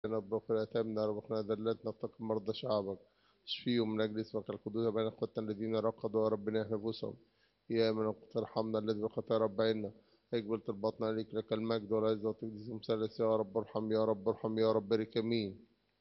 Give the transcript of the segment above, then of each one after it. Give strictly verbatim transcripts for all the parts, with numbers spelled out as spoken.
نطبخ الأتامنا ربنا ذلتنا افتقد مرضى شعبك اشفيهم من أجل اسمك القدوس بين اخوتنا الذين رقدوا يا ربنا نفوسهم يا من قد ارحمنا الذي بخطايا رب عنا اقبل طلباتنا عليك لك المجد والعزة والتقديس المثلث يا رب ارحم يا رب ارحم يا رب بارك امين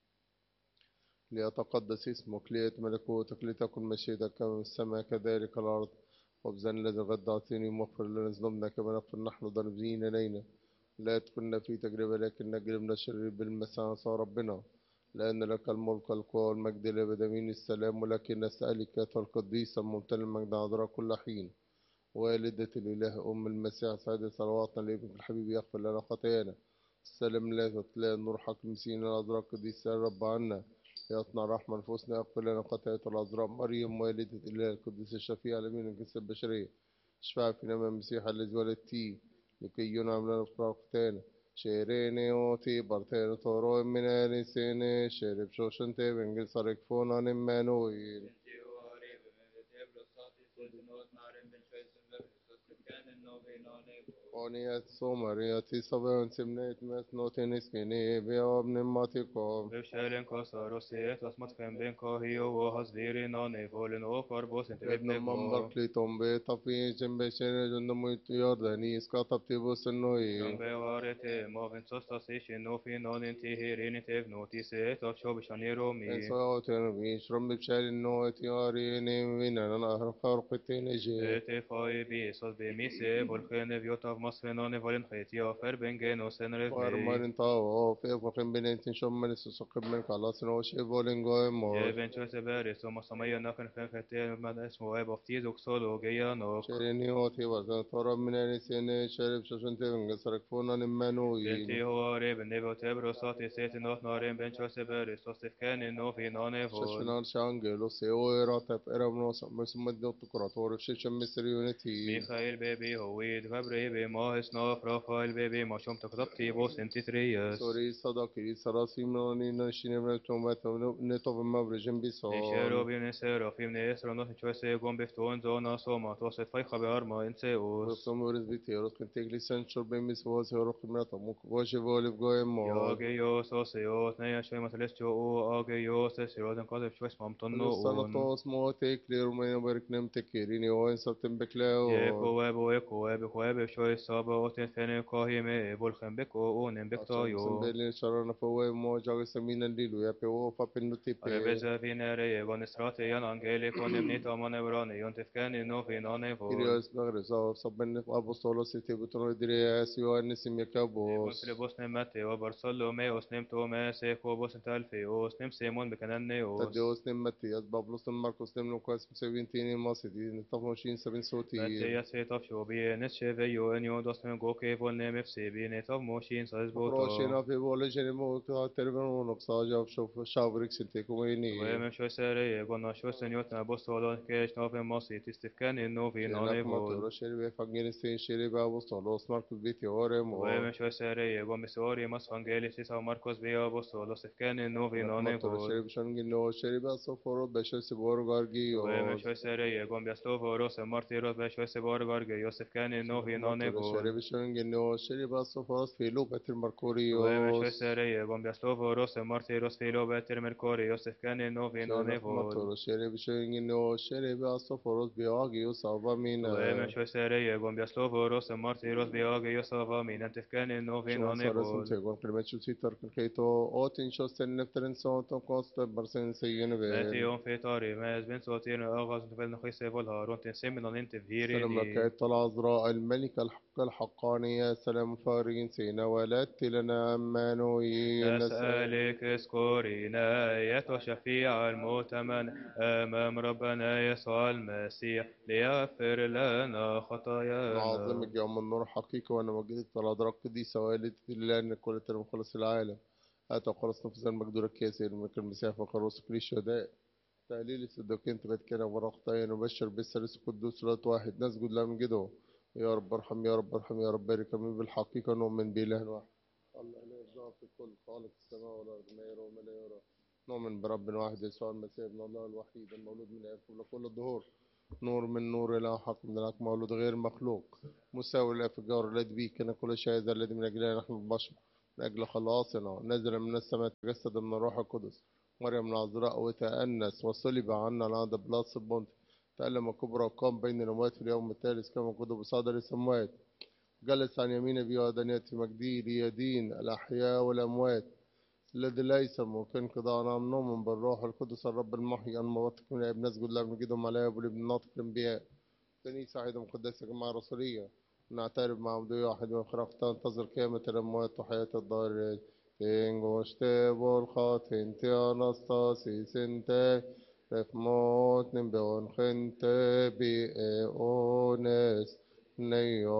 ليتقدس اسمك ليأتي ملكوتك لتكن مشيئتك كما في السماء كذلك على الأرض وبزن الذي غدا أعطيني واغفر لنا ذنوبنا كما نغفر نحن ذنوبين إلينا لا تكلنا في تجربة لكن نجرب من الشرير بالمسيح ربنا لأن لك الملك والقوة والمجد لأبد آمين السلام ولكن نسألك يا القديسة الممتلئ المجد عذراء كل حين والدة الإله أم المسيح سعادة صلواتنا لابنك الحبيب يغفر لنا خطايانا السلام لا تتلاقى النور حق مسينا الأزرق قديس يا رب عنا يطنع رحمة نفوسنا يغفر لنا خطايا الأزرق مريم والدة الإله القديس الشفيع الأمين الجنس البشرية اشفع فينا من المسيح الذي ولدتيه لكي ينعم لنا في خطايانا شيريني اوتي بارتين تورو من الانسان شرب شوشن تبن جلسارك فونا نمانويل Oniat somariati savan simnet mes notenis kene beob pneumatikom. Bevshelen kosaroset asmatkem ben kahio و hasvirin ane volen o karbos inte ابن منبر vepnego. كليتون بيطفي جنبشن جند ميت يورداني اسكاتب تبوس النوي. Gambe varete moven sostas ishi no finon inti hirin tev notiset of shobishaniro mi. انسواتنا بيشرم بشال النوة تياري نيمين انا اهر خارق تنجي. Ete fai bi sos be mise volkhene viota masfenone volen kheti afer bengeno senrev وارمار mei. انتاو في فقم بنتين شم من السسق من خلاص نوشي بولينغو Je امور. ben chose beres o masamaya nafen fen khete man esmo eb oftiz uksolo geyanok. شيريني اوتي وزن تورم من الانسان شرب شوشن تبن قصرك فونا Benti نمانويل. hoare ben nevo tebro sati seti not naren ben chose beres os tefkene no finone vol. شاشنال شانجلو سيويرا تب ارمنوس مسمد دكتوراتور في شم مصر يونيتي. Mikhail baby هويد غبري بما اسناف رافائيل baby ما شوم تكتبتي بوس انتي تريس. سوري صداقي سراسي منوني نشيني من تومات نتوف مبرجن نشيرو بيسون. بينسيرو في من يسرو نوت تشوسي قوم بفتون زونا سوما توسط فايخة بأرما انسيوس. ويقوم ورز بيتيروس كنت تجلي سنشور بيمس ووز هيروك مرات موك بوشي فولي بجوي مول. ياغيوس اوسيوس نيا شوي مثلستو او اغيوس سيرودن قادر شويس مامتنو الوصانة اون. توس موتي كلير ومين بارك نم تكيريني وين سبتم يكو بكلاون. وابو يكو وابو وابو شوي صابا اوتن فيني كاهيمي بولخن بكو اون عشان بكتايو. سنبالي شرنا فوي مو جاغي سمينا الليلو يا بي وفا بنو تيبي. Rebeza vinere egon estrate jan angeli con emnita manevrane jontifkani no vinane vol. كيريوس مغرزا صبن أبوستولوس تيبوتون إدرياس يوانس Ebon ميكابوس. filibus nem Matteo Bartholomeus nem Thomas Jacobus Alpheus nem Simon Becananneus. تديوس نم ماتياس بابلوس نم ماركوس نم لوكاس سبعين ماسيتي نتفوشين سبعين سوتير. Matthias fet av shobi nes chevejo en jodos nem goke vol nem efsebi net av moshin وفراشنا salzboto. في بولا جنمو تربن ونقصا جاب شوف شافريك سنتيكو ويني. Vem shoisere egon na shoisen jotna bostolo kesh nove masit istifkani no vinane شيناك ما vol. تورو شربي فانجينستين شربي أبوستولوس ماركوس بيتي أوريمو. Vem shoisere egon misori mas vangelis isa Marcos via bostolo istifkani no شيناك ما vinane تورو vol. شربي شانجينو شربي أصفورو بشر سبور Veme غارجيوس. shoisere egon biastovo rose martiros ve shoise borgar ge Josef kani no شيناك ما vinane تورو vol. شربي شانجينو شربي أصفورو فيلو بتر Veme ماركوريوس. shoisere egon biastovo rose martiros filo beter mercori Josef kani no vinane شيناك ما vol. تورو شربي شانجينو شربي أصفورو بيواغيوس أبا Veme مينا. shoisere egon biastovo rose martiros biage Josava minantif kani no شوان vinane سارسون vol. تيغون كلمة شو سيتر كيتو اوتين شو سن نفترن صوتو كوست برسن سيين Meti بيل. on fetari mes ben sotir agaz vel no khise vol harun tin semin on سلام لك intervirini. أية العذراء الملكة الحق الحقانية سلام فارين سينا ولدت لنا أمانويل نسأل. نسألك اذكرنا يا شفيع المؤتمن أمام ربنا يسوع المسيح ليغفر لنا خطايانا. نعظمك يوم النور حقيقة وأنا وجدت العذراء القديسة والدة الله أن كل ترم خلص العالم. أتى خلص نفس المقدور الكاسر من كل مسيح وخلص كل الشهداء. تهليل الصديقين تبتكنا ورقتين وبشر بالثالث القدوس ثلاث واحد نسجد لا من جده. يا رب ارحم يا رب ارحم يا رب بارك امين بالحقيقة نؤمن بإله واحد الله لا يرجع في الكل خالق السماء والأرض ما يرى وما لا يرى. نؤمن برب واحد يسوع المسيح ابن الله الوحيد المولود من الآب قبل كل الظهور نور من نور إلى حق من الحق مولود غير مخلوق مساوي لا في الجار الذي به كان كل شيء ذا الذي من أجلنا نحن البشر من أجل خلاصنا، نزل من السماء تجسد من الروح القدس، مريم العذراء وتأنس وصلب عنا نهضة بلاس البنط، تألم كبرى وقام بين الأموات في اليوم الثالث كما كتب بصدر السموات، جلس عن يمين أبي ودانية في مجده ليدين الأحياء والأموات، الذي ليس ممكن قضاء عن نوم بالروح القدس الرب المحيي الموثق من الآب، نسجد له ونجدهم على أبو الابن ناطق الأنبياء، كنيسة عيدة مقدسة جماعة رسولية، نعترف مع عبد واحد وخرافة تنتظر قيامة الأموات وحياة الدار. Tengoste volchatin te anastasis inte refmot nimbeon gente bi eones neo